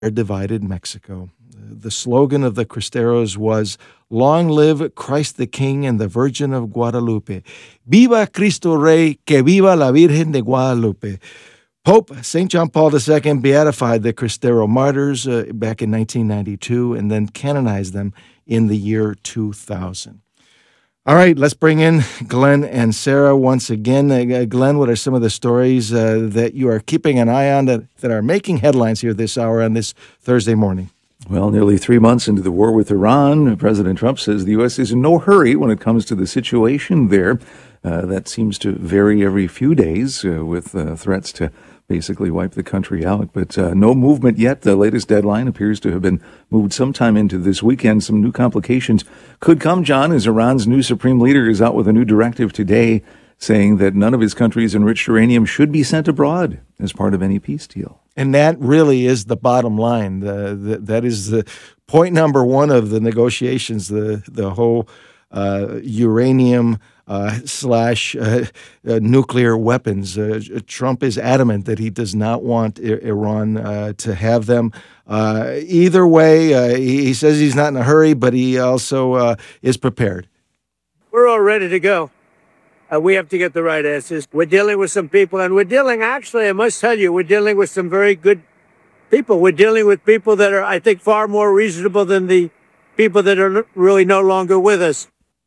divided Mexico. The slogan of the Cristeros was, "Long live Christ the King and the Virgin of Guadalupe. Viva Cristo Rey, que viva la Virgen de Guadalupe." Pope St. John Paul II beatified the Cristero martyrs back in 1992 and then canonized them in the year 2000. All right, let's bring in Glenn and Sarah once again. Glenn, what are some of the stories that you are keeping an eye on that are making headlines here this hour on this Thursday morning? Well, nearly 3 months into the war with Iran, President Trump says the U.S. is in no hurry when it comes to the situation there. That seems to vary every few days with threats to basically wipe the country out. But no movement yet. The latest deadline appears to have been moved sometime into this weekend. Some new complications could come, John, as Iran's new supreme leader is out with a new directive today saying that none of his country's enriched uranium should be sent abroad as part of any peace deal. And that really is the bottom line. That is the point number one of the negotiations, the whole uranium slash nuclear weapons. Trump is adamant that he does not want Iran to have them. Either way, he says he's not in a hurry, but he also is prepared. We're all ready to go. We have to get the right answers. We're dealing with some people, and actually, I must tell you, we're dealing with some very good people. We're dealing with people that are, I think, far more reasonable than the people that are really no longer with us.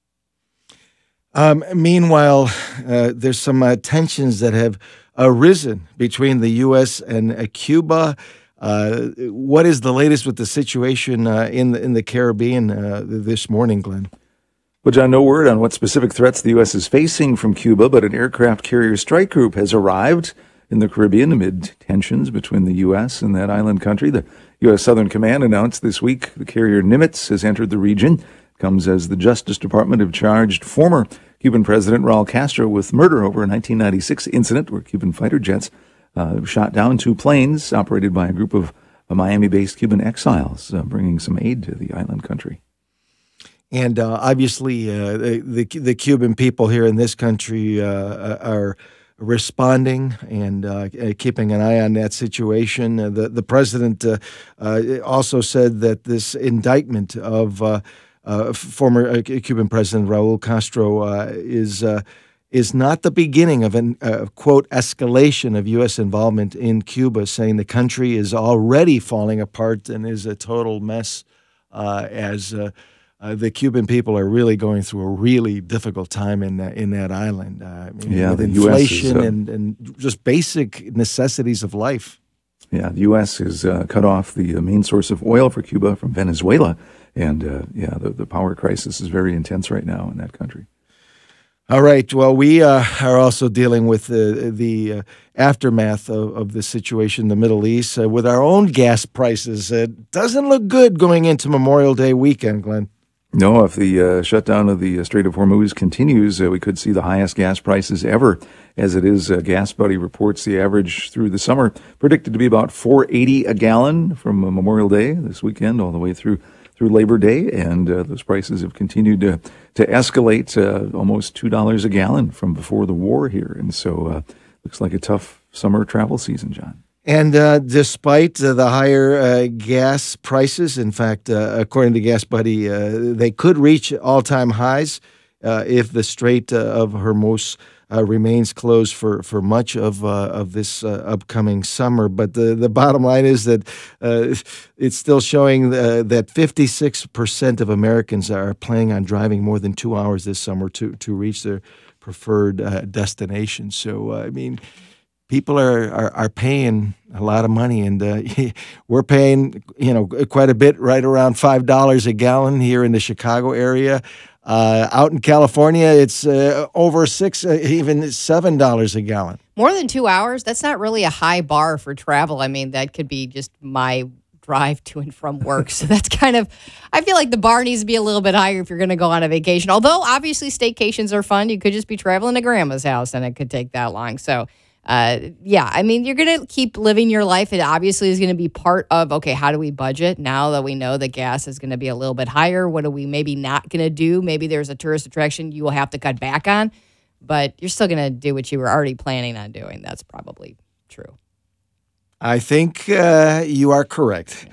Meanwhile, there's some tensions that have arisen between the U.S. and Cuba. What is the latest with the situation in the Caribbean this morning, Glenn? Well, John, no word on what specific threats the U.S. is facing from Cuba, but an aircraft carrier strike group has arrived in the Caribbean amid tensions between the U.S. and that island country. The U.S. Southern Command announced this week the carrier Nimitz has entered the region. It comes as the Justice Department have charged former Cuban President Raul Castro with murder over a 1996 incident where Cuban fighter jets shot down 2 planes operated by a group of Miami-based Cuban exiles, bringing some aid to the island country. And obviously, the Cuban people here in this country are responding and keeping an eye on that situation. The president also said that this indictment of former Cuban President Raul Castro is not the beginning of an quote escalation of U.S. involvement in Cuba, saying the country is already falling apart and is a total mess as the Cuban people are really going through a really difficult time in that island. With inflation and just basic necessities of life. Yeah, the U.S. has cut off the main source of oil for Cuba from Venezuela, and the power crisis is very intense right now in that country. All right. Well, we are also dealing with the aftermath of the situation in the Middle East with our own gas prices. It doesn't look good going into Memorial Day weekend, Glenn. No, if the shutdown of the Strait of Hormuz continues, we could see the highest gas prices ever. As it is, GasBuddy reports the average through the summer predicted to be about $4.80 a gallon from Memorial Day this weekend all the way through Labor Day, and those prices have continued to escalate almost $2 a gallon from before the war here. And so looks like a tough summer travel season, John. And despite the higher gas prices, in fact, according to GasBuddy, they could reach all-time highs if the Strait of Hormuz remains closed for much of this upcoming summer. But the bottom line is that it's still showing that 56% of Americans are planning on driving more than 2 hours this summer to reach their preferred destination. So, I mean, people are paying a lot of money, and we're paying quite a bit, right around $5 a gallon here in the Chicago area. Out in California, it's over $6, even $7 a gallon. More than 2 hours? That's not really a high bar for travel. I mean, that could be just my drive to and from work. So that's kind of, I feel like the bar needs to be a little bit higher if you're going to go on a vacation. Although, obviously, staycations are fun. You could just be traveling to grandma's house, and it could take that long. So, yeah, I mean, you're going to keep living your life. It obviously is going to be part of, okay, how do we budget now that we know that gas is going to be a little bit higher? What are we maybe not going to do? Maybe there's a tourist attraction you will have to cut back on, but you're still going to do what you were already planning on doing. That's probably true. I think you are correct.